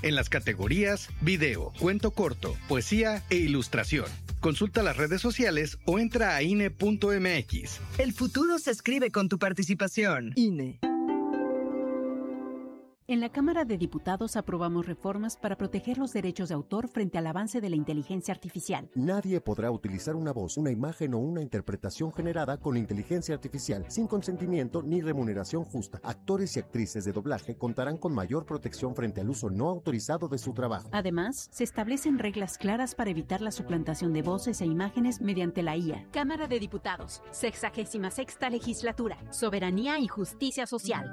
en las categorías video, cuento corto, poesía e ilustración. Consulta las redes sociales o entra a INE.mx. El futuro se escribe con tu participación. INE. En la Cámara de Diputados aprobamos reformas para proteger los derechos de autor frente al avance de la inteligencia artificial. Nadie podrá utilizar una voz, una imagen o una interpretación generada con inteligencia artificial sin consentimiento ni remuneración justa. Actores y actrices de doblaje contarán con mayor protección frente al uso no autorizado de su trabajo. Además, se establecen reglas claras para evitar la suplantación de voces e imágenes mediante la IA. Cámara de Diputados, 66ª Legislatura, Soberanía y Justicia Social.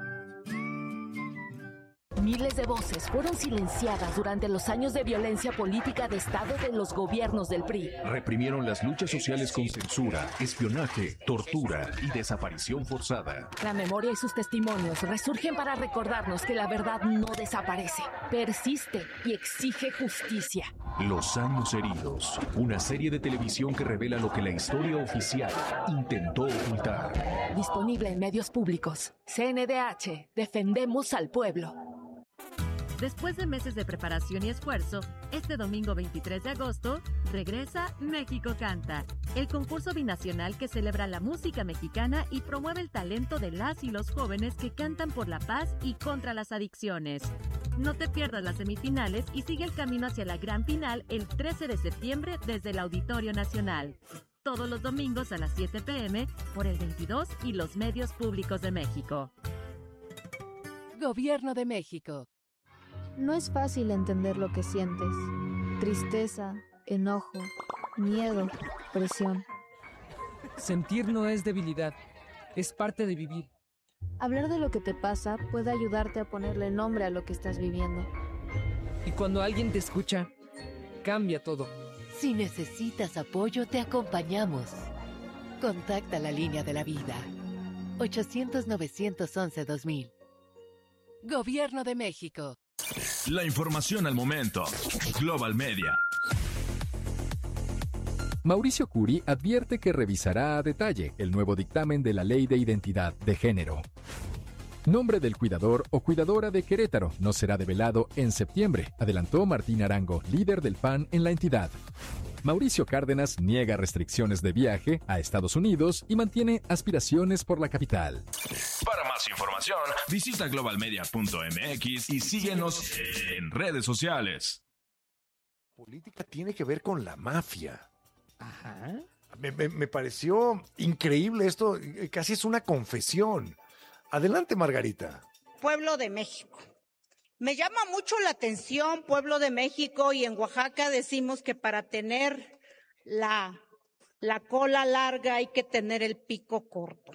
Miles de voces fueron silenciadas durante los años de violencia política de Estado de los gobiernos del PRI. Reprimieron las luchas sociales con censura, espionaje, tortura y desaparición forzada. La memoria y sus testimonios resurgen para recordarnos que la verdad no desaparece, persiste y exige justicia. Los años heridos, una serie de televisión que revela lo que la historia oficial intentó ocultar. Disponible en medios públicos. CNDH, defendemos al pueblo. Después de meses de preparación y esfuerzo, este domingo 23 de agosto regresa México Canta, el concurso binacional que celebra la música mexicana y promueve el talento de las y los jóvenes que cantan por la paz y contra las adicciones. No te pierdas las semifinales y sigue el camino hacia la gran final el 13 de septiembre desde el Auditorio Nacional. Todos los domingos a las 7 p.m. por el 22 y los medios públicos de México. Gobierno de México. No es fácil entender lo que sientes. Tristeza, enojo, miedo, presión. Sentir no es debilidad, es parte de vivir. Hablar de lo que te pasa puede ayudarte a ponerle nombre a lo que estás viviendo. Y cuando alguien te escucha, cambia todo. Si necesitas apoyo, te acompañamos. Contacta la línea de la vida. 800-911-2000. Gobierno de México. La información al momento. Global Media. Mauricio Curi advierte que revisará a detalle el nuevo dictamen de la Ley de Identidad de Género. Nombre del cuidador o cuidadora de Querétaro no será develado en septiembre, adelantó Martín Arango, líder del PAN en la entidad. Mauricio Cárdenas niega restricciones de viaje a Estados Unidos y mantiene aspiraciones por la capital. Para más información, visita globalmedia.mx y síguenos en redes sociales. Política tiene que ver con la mafia. Ajá. Me pareció increíble esto, casi es una confesión. Adelante, Margarita. Pueblo de México. Me llama mucho la atención, Pueblo de México, y en Oaxaca decimos que para tener la cola larga hay que tener el pico corto.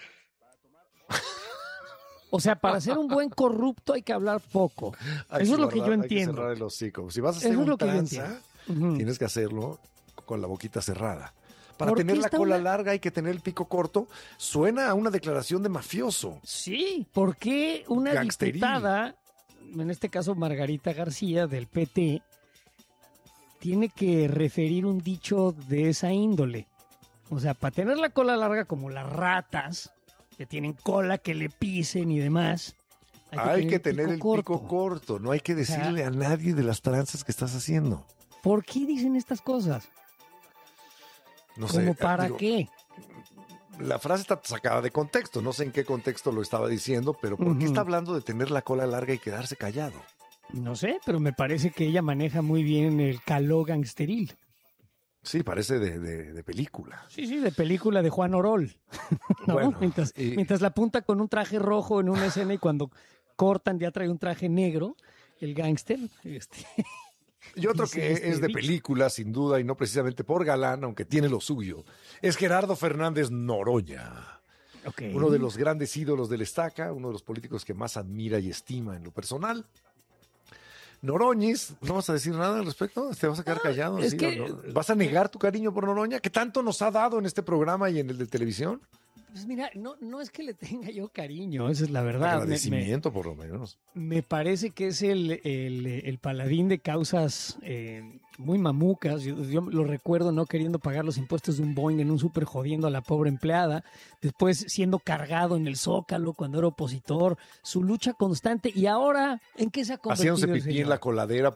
O sea, para ser un buen corrupto hay que hablar poco. Eso es lo que yo entiendo. Hay que cerrar el hocico. Si vas a hacer un tranza, tienes que hacerlo con la boquita cerrada. Para tener la cola larga hay que tener el pico corto. Suena a una declaración de mafioso. Sí, ¿por qué una diputada, en este caso Margarita García del PT, tiene que referir un dicho de esa índole? O sea, para tener la cola larga como las ratas, que tienen cola que le pisen y demás, hay que tener el pico corto. No hay que decirle a nadie de las tranzas que estás haciendo. ¿Por qué dicen estas cosas? No sé. ¿Cómo para qué? La frase está sacada de contexto. No sé en qué contexto lo estaba diciendo, pero ¿por qué está hablando de tener la cola larga y quedarse callado? No sé, pero me parece que ella maneja muy bien el caló gangsteril. Sí, parece de película. Sí, de película de Juan Orol. ¿No? Bueno, mientras la apunta con un traje rojo en una escena y cuando cortan ya trae un traje negro, el gángster. Y otro que es de película, sin duda, y no precisamente por galán, aunque tiene lo suyo, es Gerardo Fernández Noroña. Okay. Uno de los grandes ídolos del Estaca, uno de los políticos que más admira y estima en lo personal. Noroñis, ¿no vas a decir nada al respecto? ¿Te vas a quedar callado? Es que... ¿No? ¿Vas a negar tu cariño por Noroña? ¿Qué tanto nos ha dado en este programa y en el de televisión? Pues mira, no es que le tenga yo cariño, esa es la verdad. Agradecimiento, por lo menos. Me parece que es el paladín de causas muy mamucas. Yo lo recuerdo no queriendo pagar los impuestos de un Boeing en un súper, jodiendo a la pobre empleada. Después siendo cargado en el Zócalo cuando era opositor. Su lucha constante. Y ahora, ¿en qué se ha convertido? Haciéndose pipí en la coladera